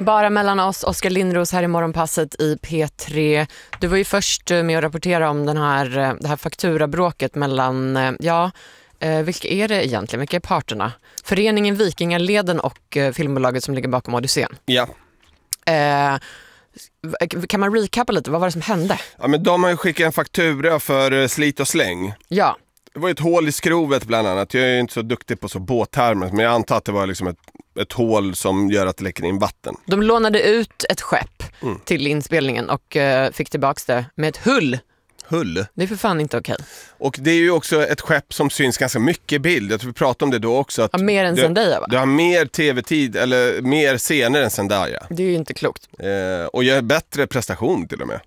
Bara mellan oss, Oskar Lindros här i Morgonpasset i P3. Du var ju först med att rapportera om det här fakturabråket mellan, vilka är det egentligen? Vilka är parterna? Föreningen Vikingaleden och filmbolaget som ligger bakom Odysseen. Ja. Kan man recappa lite? Vad var det som hände? Ja, men de har ju skickat en faktura för slit och släng. Ja. Det var ett hål i skrovet bland annat. Jag är inte så duktig på så båttermer, men jag antar att det var liksom ett hål som gör att det läcker in vatten. De lånade ut ett skepp till inspelningen och fick tillbaka det med ett hull. Hull? Det är för fan inte okej. Och det är ju också ett skepp som syns ganska mycket i bild. Jag tror vi pratade om det då också. Att ja, mer än Zendaya, va? Du har mer tv-tid eller mer scener än Zendaya. Det är ju inte klokt. Och gör bättre prestation till och med.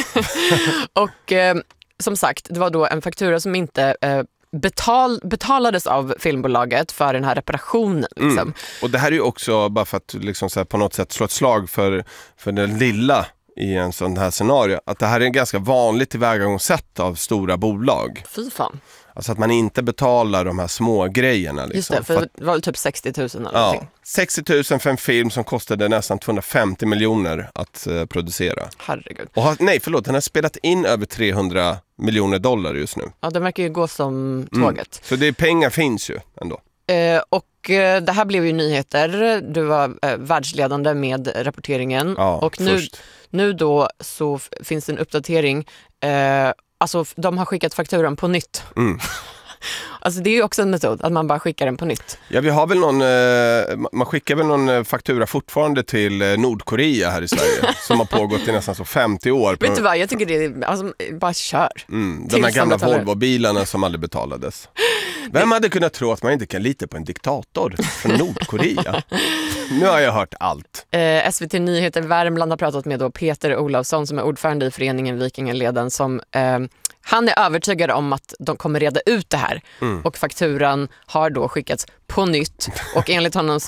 Och som sagt, det var då en faktura som inte betalades av filmbolaget för den här reparationen. Liksom. Och det här är ju också bara för att liksom så här, på något sätt slå ett slag för den lilla i en sån här scenario. Att det här är en ganska vanligt tillvägagångssätt av stora bolag. Fy fan. Alltså att man inte betalar de här små grejerna. Liksom. Just det, för det var typ 60 000 eller någonting. 60 000 för en film som kostade nästan 250 miljoner att producera. Herregud. Och den har spelat in över 300 miljoner dollar just nu. Ja, den verkar ju gå som tåget. Så pengar finns ju ändå. Och det här blev ju nyheter. Du var världsledande med rapporteringen. Ja, och nu då så finns det en uppdatering. Alltså de har skickat fakturan på nytt. Alltså det är ju också en metod att man bara skickar den på nytt. Ja, vi har väl man skickar väl någon faktura fortfarande till Nordkorea här i Sverige som har pågått i nästan så 50 år. Vet du vad, jag tycker det är, alltså, bara kör. De här gamla Volvo-bilarna som aldrig betalades. Vem hade kunnat tro att man inte kan lita på en diktator från Nordkorea? Nu har jag hört allt. SVT Nyheter Värmland har pratat med då Peter Olofsson som är ordförande i föreningen Vikingaleden som han är övertygad om att de kommer reda ut det här. Och fakturan har då skickats på nytt. Och enligt honom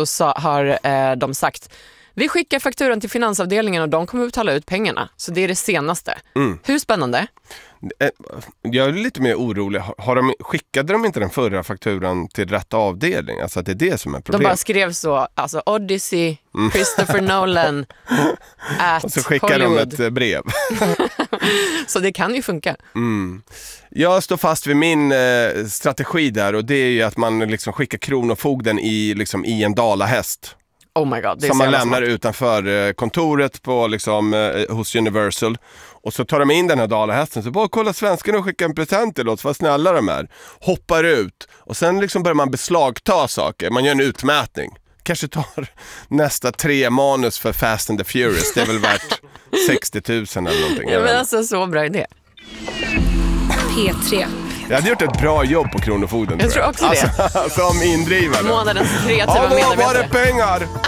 har de sagt vi skickar fakturan till finansavdelningen och de kommer betala ut pengarna. Så det är det senaste. Hur spännande? Jag är lite mer orolig. Skickade de inte den förra fakturan till rätt avdelning? Alltså att det är det som är problemet. De bara skrev så, alltså Odyssey, Christopher Nolan at och så skickar Hollywood. de ett brev. Så det kan ju funka. Jag står fast vid min strategi där och det är ju att man liksom skickar kronofogden i en dalahäst. Oh my God, det är som man lämnar smart. utanför kontoret på hos Universal. Och så tar de in den här dalahästen. Så bara kolla svenskarna och skicka en present till oss. Vad snälla de är. Hoppar ut. Och sen liksom börjar man beslagta saker. Man gör en utmätning. Kanske tar nästa 3 manus för Fast and the Furious. Det är väl värt 60 000 eller någonting. Ja, men alltså så bra idé. P3. Jag hade gjort ett bra jobb på kronofogden. Jag tror också det. Som indrivare. Månadens kreativa medarbetare. medarbetare. Var det pengar?